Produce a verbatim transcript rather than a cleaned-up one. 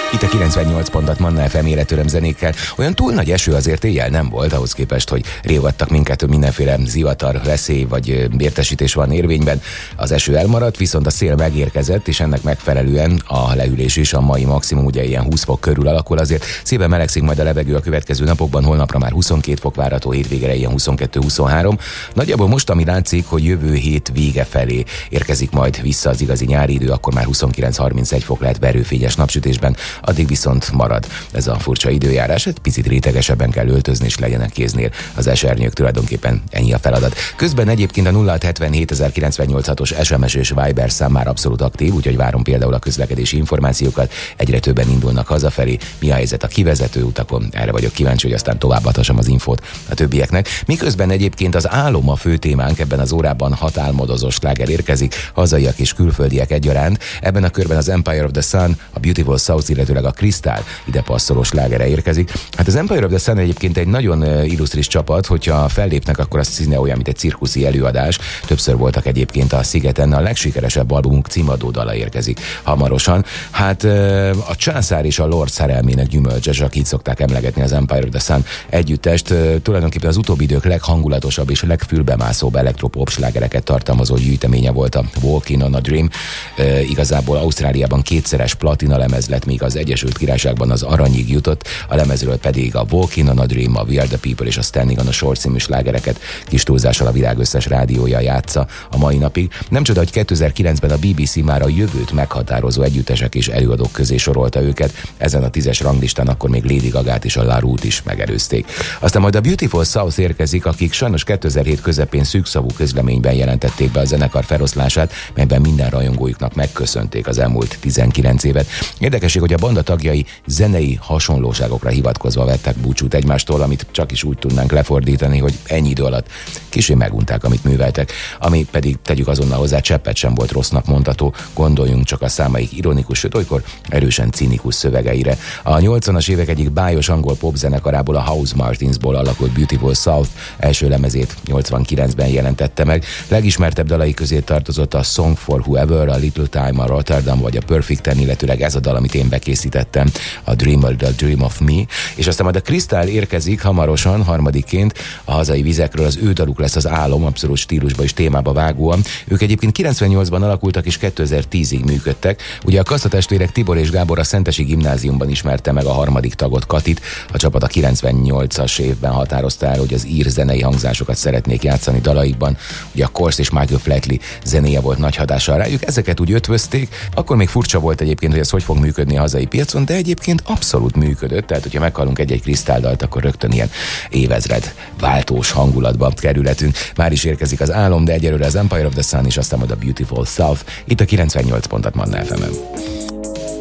Itt a kilencvennyolc pontot Manna ef em életöröm zenékkel. Olyan túl nagy eső azért éjjel nem volt, ahhoz képest, hogy riogattak minket, hogy mindenféle zivatar, veszély vagy értesítés van érvényben. Az eső elmaradt, viszont a szél megérkezett, és ennek megfelelően a leülés is a mai maximum ugye ilyen húsz fok körül alakul, azért szépen melegszik majd a levegő a következő napokban, holnapra már huszonkét fok várható, hétvégére ilyen huszonkettő huszonhárom. Nagyjából most, ami látszik, hogy jövő hét vége felé érkezik majd vissza az igazi nyári idő, akkor már huszonkilenc harmincegy fok lehet verőfényes napsütésben. Addig viszont marad ez a furcsa időjárás, egy picit rétegesebben kell öltözni, és legyenek kéznél az esernyők, tulajdonképpen ennyi a feladat. Közben egyébként a nulla hat hetvenhét ezerkilencszáznyolcvannyolc hatos es em es és Viber szám már abszolút aktív, úgyhogy várom például a közlekedési információkat, egyre többen indulnak hazafelé. Mi a helyzet a kivezető utakon? Erre vagyok kíváncsi, hogy aztán továbbadhassam az infót a többieknek. Miközben egyébként az álom a fő témánk, ebben az órában hat álmodozó sláger érkezik, hazaiak és külföldiek egyaránt. Ebben a körben az Empire of the Sun, a Beautiful South, illetőleg a Crystal ide passzoló slágere érkezik. Hát az Empire of the Sun egyébként egy nagyon illusztris csapat, hogyha fellépnek, akkor az színe olyan, mint egy cirkuszi előadás. Többször voltak egyébként a szigeten, a legsikeresebb albumunk címadó dala érkezik hamarosan. Hát a császár és a lord szerelmének gyümölcse, csak így szokták emlegetni az Empire of the Sun együttest. Tulajdonképpen az utóbbi idők leghangulatosabb és legfülbemászóbb elektropop slágereket tartalmazó gyűjteménye volt a Walking on a Dream. E, igazából Ausztráliában kétszeres platina lemez lett, míg az Egyesült Királyságban az aranyig jutott, a lemezről pedig a Walking on a Dream, a We Are the People és a Standing on a Shore című slágereket kis túlzással a világ összes rádiója játsza a mai napig. Nem csoda, hogy kétezer-kilencben a bé bé cé már a jövőt meghatározó együttesek és előadók közé sorolta őket. Ezen a tízes ranglistán akkor még Lady Gagát és a La Root is megelőzték. Aztán majd a Beautiful South érkezik, akik sajnos kétezer-hét közepén szűkszavú közleményben jelentették be a zenekar feloszlását, melyben minden rajongójuknak megköszönték az elmúlt tizenkilenc évet. Érdekesség, hogy a banda tagjai zenei hasonlóságokra hivatkozva vettek búcsút egymástól, amit csak is úgy tudnánk lefordítani, hogy ennyi idő alatt kissé megunták, amit műveltek, ami pedig tegyük azonnal hozzá, cseppet sem volt rossznak mondható, gondoljunk csak a számaik ironikus, sőt olykor erősen cinikus szövegeire. A nyolcvanas évek egyik bájos angol popzenekarából, a House Martinsból alakult Beautiful South első lemezét nyolcvankilencben jelentette meg. Legismertebb dalai közé tartozott a Song for Whoever, a Little Time, a Rotterdam vagy a Perfect Ten, illetőleg ez a dal, amit én bekészítettem, a Dream of the Dream of Me, és aztán majd a Crystal érkezik hamarosan, harmadikként a hazai vizekről, az ő daluk lesz az Álom, abszolút stílusba és témába vágóan. Ők egyébként kilencvennyolcban alakultak és kétezer-tízig működtek. Ugye a Kassa-testvérek Tibor és Gábor a Szentesi Gimnáziumban ismerte meg a harmadik tagot, Katit. A csapat a kilencvennyolcas évben határozta el, hogy az ír zenei hangzásokat szeretnék játszani dalaikban. Ugye a Korsz és Michael Flatley zenéje volt nagy hatással rájuk, ezeket úgy ötvözték. Akkor még furcsa volt egyébként, hogy ez hogy fog működni a hazai piacon, de egyébként abszolút működött, tehát hogyha meghallunk egy-egy Crystal dalt, akkor rögtön ilyen évezred váltós hangulatba kerülhetünk. Már is érkezik az Álom, de egyelőre az Empire of the Sun, és aztán majd a Beautiful South, itt a kilencvennyolc pontot Manna ef emen.